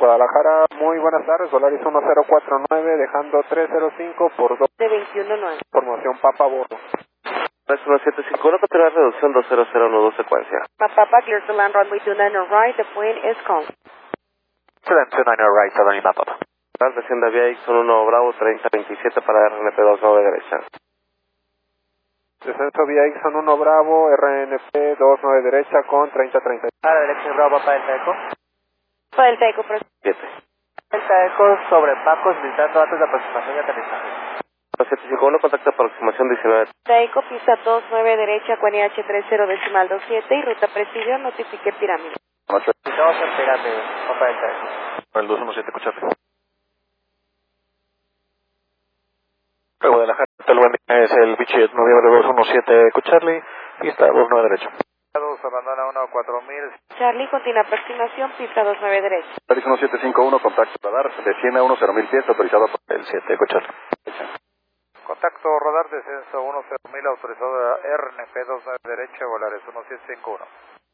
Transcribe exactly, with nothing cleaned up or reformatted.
Guadalajara, muy buenas tardes, Solaris uno cero cuatro nueve, dejando tres cero cinco por dos. De veintiuno nueve. Formación Papa Bordo. uno siete cinco uno, continuar reducción dos cero cero uno dos secuencia. Papa, clear to land runway two nine right, the plane is calm. two nine right, Southern Lima, Papa. Desciende vía Ixon uno Bravo treinta veintisiete para R N P dos nueve derecha. Descenso vía Ixon uno Bravo, R N P dos nueve derecha con treinta treinta. A la derecha Bravo, Papa Delta Eco. Para el Teco, pero... siete. Delta Eco sobre Paco, solicitando datos de aproximación y aterrizaje. uno siete cinco uno, contacto aproximación diecinueve. Teco, pista dos nueve derecha, con I H tres cero decimal dos siete y ruta precision, notifique pirámide. Estamos en pirámide, Papa Delta Eco. El dos uno siete, escuchate. Guadalajara, el buen día, es el Bichit, noviembre dos uno siete, Charlie, pista dos nueve derecha. dos, abandona uno cuatro mil. Charlie, continúa aproximación, pista dos nueve derecha. Solaris uno siete cinco uno, contacto radar, de cien a uno cero mil pies, autorizado por el siete, Charlie. Contacto radar, descenso uno cero mil, autorizado a R N P dos nueve derecha, Volares uno siete cinco uno.